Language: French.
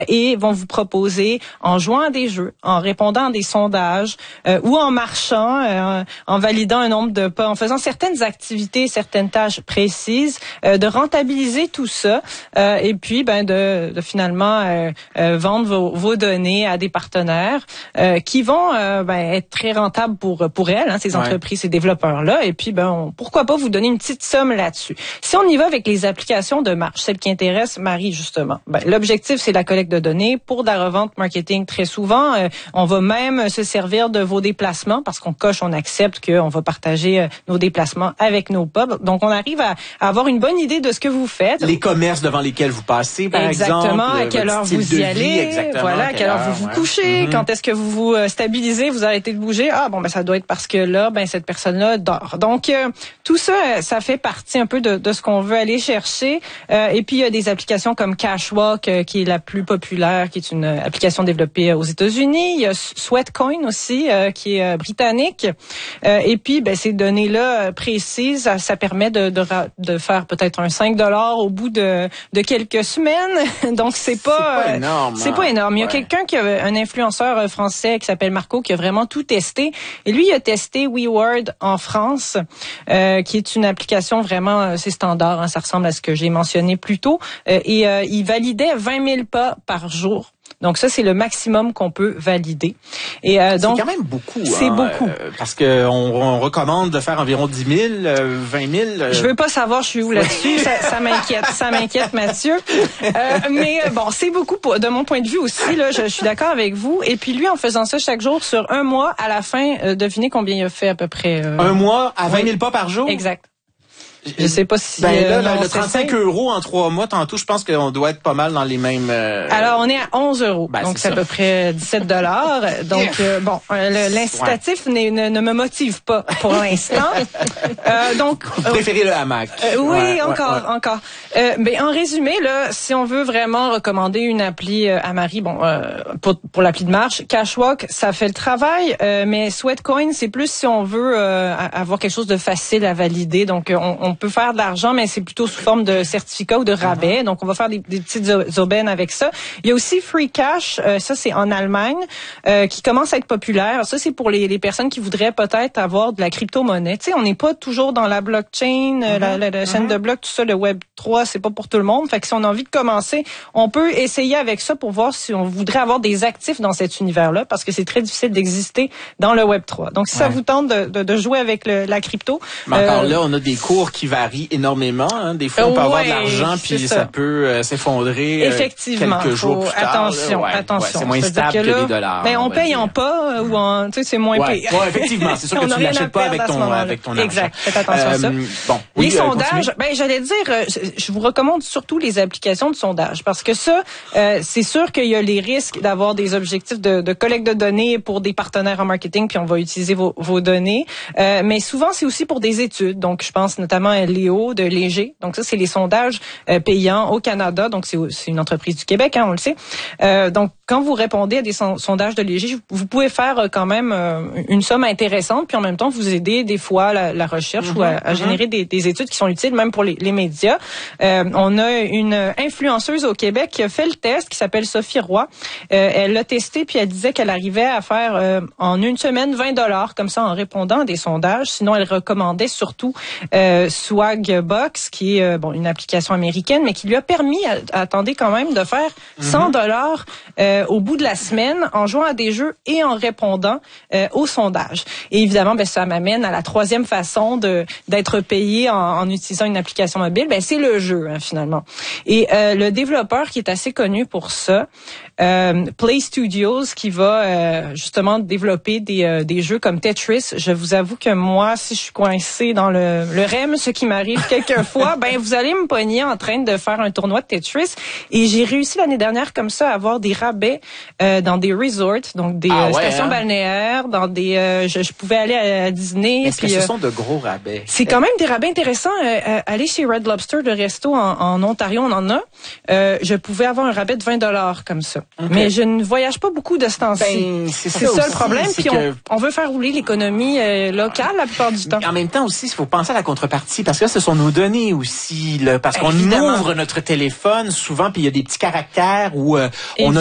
et vont vous proposer, en jouant à des jeux, en répondant à des sondages ou en marchant, en validant un nombre de pas, en faisant certaines activités, certaines tâches précises, de rentabiliser tout ça et puis de finalement vendre vos données à des partenaires qui vont être très rentables pour elles, ces entreprises, ces développeurs-là. Et puis, pourquoi pas vous donner une petite somme là-dessus. Si on y va avec les applications de marche, celles qui intéressent Marie, justement, l'objectif, c'est la collecte de données pour de la revente marketing. Très souvent, on va même se servir de vos déplacements parce qu'on coche, on accepte qu'on va partager nos déplacements avec nos pubs. Donc, on arrive à avoir une bonne idée de ce que vous faites. Les commerces devant lesquels vous passez, par exactement, exemple. À quelle heure vous y allez. Voilà, à quelle heure vous vous couchez. Quand est-ce que vous vous stabilisez, vous arrêtez de bouger. Ça doit être parce que là, cette personne-là dort. Donc, tout ça, ça fait partie un peu de ce qu'on veut aller chercher. Et puis, il y a des applications comme Cashwalk, qui est la plus populaire, qui est une application développée aux États-Unis. Il y a Sweatcoin aussi, qui est britannique. Et puis, ces données-là précises, ça permet de faire peut-être un 5$ au bout de quelques semaines. Donc, c'est pas énorme. C'est pas énorme. Il y a quelqu'un un influenceur français qui s'appelle Marco, qui a vraiment tout testé. Et lui, il a testé WeWord en France, qui est une application vraiment, c'est standard, ça ressemble à ce que j'ai mentionné plus tôt. Et il validait 20 000 pas par jour. Donc ça, c'est le maximum qu'on peut valider. Et donc c'est quand même beaucoup. C'est beaucoup. Parce que on recommande de faire environ 10 000, 20 000. Je veux pas savoir je suis où là-dessus. Ça m'inquiète, Mathieu. Mais c'est beaucoup de mon point de vue aussi. Là, je suis d'accord avec vous. Et puis lui, en faisant ça chaque jour sur un mois, à la fin, devinez combien il a fait à peu près. Un mois à 20 000 pas par jour. Exact. Je sais pas si... le 35 € en 3 mois, tantôt, je pense qu'on doit être pas mal dans les mêmes... Alors, on est à 11 €. Donc, c'est à peu près 17$. Donc, l'incitatif ne me motive pas pour l'instant. Donc... Vous préférez le hamac. Oui, encore. En résumé, là, si on veut vraiment recommander une appli à Marie, pour l'appli de marche, Cashwalk, ça fait le travail, mais Sweatcoin, c'est plus si on veut avoir quelque chose de facile à valider. Donc, on peut faire de l'argent, mais c'est plutôt sous forme de certificat ou de rabais. Donc, on va faire des petites aubaines avec ça. Il y a aussi Free Cash. Ça, c'est en Allemagne, qui commence à être populaire. Ça, c'est pour les personnes qui voudraient peut-être avoir de la crypto-monnaie. Tu sais, on n'est pas toujours dans la blockchain, la chaîne de blocs, tout ça, le Web 3, c'est pas pour tout le monde. Fait que si on a envie de commencer, on peut essayer avec ça pour voir si on voudrait avoir des actifs dans cet univers-là, parce que c'est très difficile d'exister dans le Web 3. Donc, si ça vous tente de jouer avec la crypto... Mais encore là, on a des cours qui varient énormément. Des fois, on peut avoir de l'argent, puis ça peut s'effondrer quelques jours plus tard. Attention. C'est moins stable que les dollars. On paye en pas ou en... Tu sais, c'est moins payé. Oui, effectivement. C'est sûr que tu ne l'achètes pas avec ton argent. Exact. Faites attention à ça. Les sondages, j'allais dire, je vous recommande surtout les applications de sondage, parce que ça, c'est sûr qu'il y a les risques d'avoir des objectifs de collecte de données pour des partenaires en marketing, puis on va utiliser vos données. Mais souvent, c'est aussi pour des études. Donc, je pense notamment à Léo de Léger. Donc, ça, c'est les sondages payants au Canada. Donc, c'est une entreprise du Québec, on le sait. Donc, quand vous répondez à des sondages de Léger, vous pouvez faire quand même une somme intéressante, puis en même temps, vous aider des fois la recherche ou à générer des études qui sont utiles, même pour les médias. On a une influenceuse au Québec qui a fait le test, qui s'appelle Sophie Roy. Elle l'a testé, puis elle disait qu'elle arrivait à faire en une semaine 20$ comme ça en répondant à des sondages. Sinon, elle recommandait surtout Swagbox, qui est une application américaine, mais qui lui a permis, attendez quand même, de faire 100$ au bout de la semaine en jouant à des jeux et en répondant aux sondages. Et évidemment, ça m'amène à la troisième façon d'être payé en utilisant une application mobile. C'est le jeu, finalement. Et le développeur qui est assez connu pour ça, Play Studios, qui va justement développer des jeux comme Tetris. Je vous avoue que moi, si je suis coincée dans le REM, ce qui m'arrive quelquefois, vous allez me pogner en train de faire un tournoi de Tetris. Et j'ai réussi l'année dernière comme ça à avoir des rabais rabais dans des resorts, donc des stations balnéaires, dans des je pouvais aller à Disney. Est-ce que ce sont de gros rabais? C'est quand même des rabais intéressants. Aller chez Red Lobster, le resto en Ontario, on en a. Je pouvais avoir un rabais de 20$ comme ça. Okay. Mais je ne voyage pas beaucoup de ce temps-ci. C'est ça le problème. Puis on veut faire rouler l'économie locale la plupart du temps. En même temps aussi, il faut penser à la contrepartie parce que là, ce sont nos données aussi. Là, parce qu'on ouvre notre téléphone souvent, puis il y a des petits caractères où on a